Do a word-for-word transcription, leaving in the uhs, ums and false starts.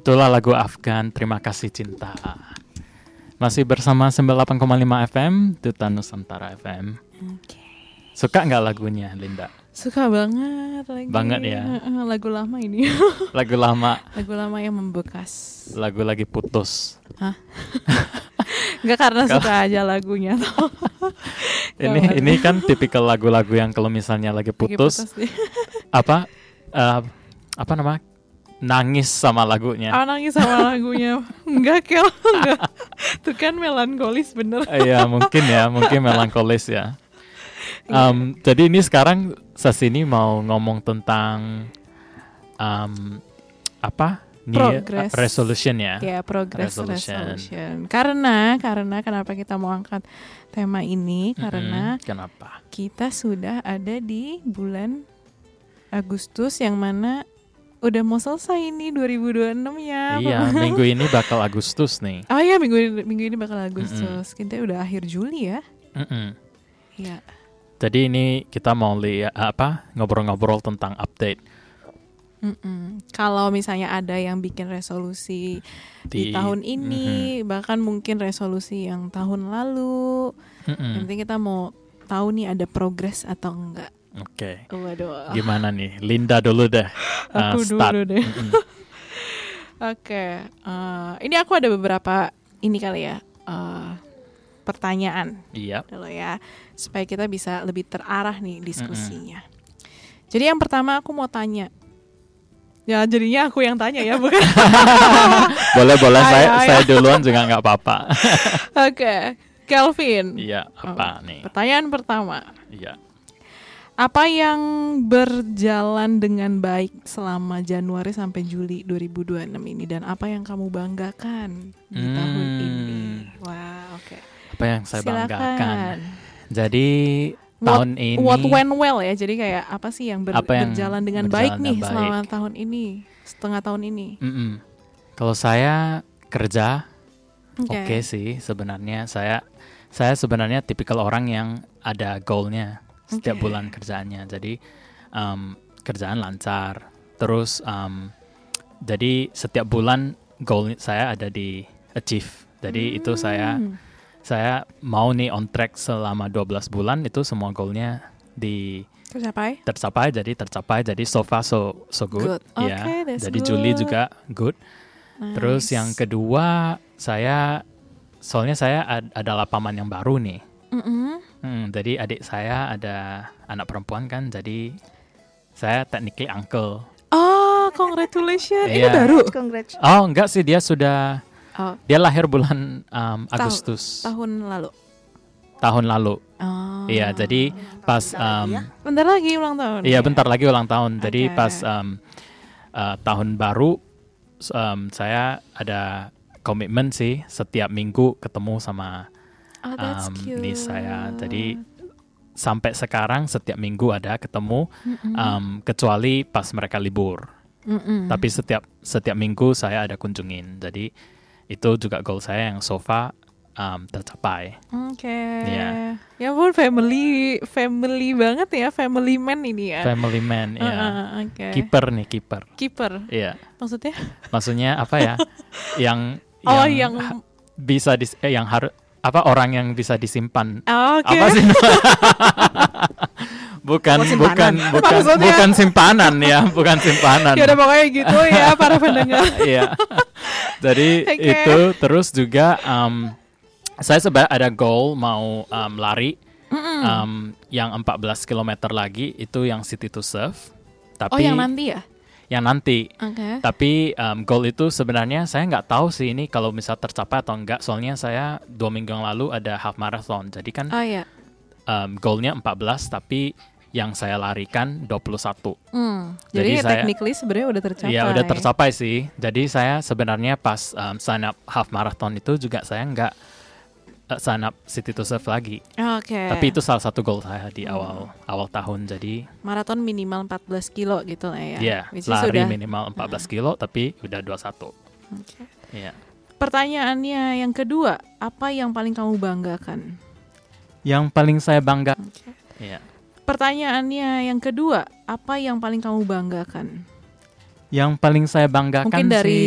Itulah lagu Afgan, Terima Kasih Cinta. Masih bersama sembilan puluh delapan koma lima F M, Duta Nusantara F M. Oke. Suka nggak lagunya, Linda? Suka banget lagi. Banget ya. Lagu lama ini. Lagu lama. Lagu lama yang membekas. Lagu lagi putus. Hah? Enggak karena suka aja lagunya. ini ini kan tipikal lagu-lagu yang kalau misalnya lagi putus, lagi putus apa uh, apa nama? Nangis sama lagunya. Oh, nangis sama lagunya. Enggak, Kel. Enggak. Itu kan melankolis bener. Iya, mungkin ya, mungkin melankolis ya. Um, jadi ini sekarang sesi ini mau ngomong tentang um, apa? Progress. Uh, resolution ya. Ya, progress resolution. resolution. Karena karena kenapa kita mau angkat tema ini? Karena mm-hmm. Kenapa? Kita sudah ada di bulan Agustus yang mana udah mau selesai ini dua ribu dua puluh enam ya. Iya, minggu ini bakal Agustus nih. Oh iya, minggu ini, minggu ini bakal Agustus. Mm-hmm. Kita udah akhir Juli ya. Mm-hmm. Iya. Jadi ini kita mau lihat apa? Ngobrol-ngobrol tentang update. Mm-mm. Kalau misalnya ada yang bikin resolusi di, di tahun ini, mm-hmm. bahkan mungkin resolusi yang tahun lalu, mm-hmm. yang penting kita mau tahu nih ada progress atau enggak. Oke. Okay. Waduh. Gimana nih? Linda dulu deh. Uh, aku start. dulu deh. Mm-hmm. Oke. Okay. Uh, ini aku ada beberapa ini kali ya. Uh, pertanyaan. Iya. Dulu ya. Supaya kita bisa lebih terarah nih diskusinya. Mm-hmm. Jadi yang pertama aku mau tanya. Ya jadinya aku yang tanya ya, bukan? boleh boleh ayo, saya ayo. saya duluan juga nggak apa-apa. Oke, okay. Kelvin. Iya, apa oh, nih? Pertanyaan pertama. Iya. Apa yang berjalan dengan baik selama Januari sampai Juli dua ribu dua puluh enam ini dan apa yang kamu banggakan di hmm. tahun ini? Wah, oke. Okay. Apa yang saya Silakan. banggakan? Jadi What, tahun ini what went well ya, jadi kayak apa sih yang, ber, apa yang berjalan dengan berjalan baik nih baik. selama tahun ini, setengah tahun ini? Mm-mm. Kalau saya kerja, oke okay. okay sih sebenarnya. Saya saya sebenarnya tipikal orang yang ada goalnya setiap okay. bulan kerjaannya. Jadi um, kerjaan lancar. Terus um, jadi setiap bulan goal saya ada di achieve. Jadi hmm. itu saya Saya mau nih on track selama dua belas bulan itu semua goalnya di tercapai. Tercapai jadi tercapai jadi so far so so good. good. Okay, ya. That's jadi good. Juli juga good. Nice. Terus yang kedua saya soalnya saya ad, adalah paman yang baru nih. Mm-hmm. Hmm, jadi adik saya ada anak perempuan kan jadi saya technically uncle. Oh, congratulations. Ini yeah. baru. Congrats. Oh, enggak sih dia sudah Oh. Dia lahir bulan um, Agustus. Ta- tahun lalu. Tahun lalu. Oh. Iya, jadi pas um, bentar lagi ulang tahun. Iya, ya? bentar lagi ulang tahun. Okay. Jadi pas um, uh, tahun baru um, saya ada komitmen sih setiap minggu ketemu sama oh, that's um, cute. niece saya. Jadi sampai sekarang setiap minggu ada ketemu um, kecuali pas mereka libur. Mm-mm. Tapi setiap setiap minggu saya ada kunjungin. Jadi itu juga goal saya yang so far um, tercapai. Oke. Okay. Yeah. Ya pun family family banget ya, family man ini ya. Family man, ya. Yeah. Uh, okay. Kiper nih, kiper. Kiper. Iya. Yeah. Maksudnya? Maksudnya apa ya? yang oh, yang, yang ha- bisa dis- eh, yang harus apa orang yang bisa disimpan. Oh, okay. Apa sih? bukan oh, bukan bukan Maksudnya? bukan simpanan ya, bukan simpanan. Ya udah pokoknya gitu ya para pendengar. Iya. Jadi okay. itu terus juga um, saya sebenarnya ada goal mau um, lari um, yang empat belas kilometer lagi itu yang City to Surf. Tapi oh yang nanti ya? Yang nanti. Okay. Tapi um, goal itu sebenarnya saya nggak tahu sih ini kalau misal tercapai atau enggak. Soalnya saya dua minggu yang lalu ada half marathon. Jadi kan oh, iya. um, goalnya empat belas tapi yang saya larikan dua puluh satu. Hmm, jadi, jadi technically sebenarnya udah tercapai. Iya udah tercapai sih. Jadi saya sebenarnya pas um, sign up half marathon itu juga saya nggak uh, sign up City to Surf lagi. Oke. Okay. Tapi itu salah satu goal saya di hmm. awal awal tahun. Jadi maraton minimal empat belas kilo gitu lah ya. Iya, yeah, lari sudah, minimal empat belas uh. kilo tapi udah dua puluh satu. Oke. Okay. Iya. Yeah. Pertanyaannya yang kedua, apa yang paling kamu banggakan? Yang paling saya banggakan. Okay. Iya. Pertanyaannya yang kedua, apa yang paling kamu banggakan? Yang paling saya banggakan mungkin dari sih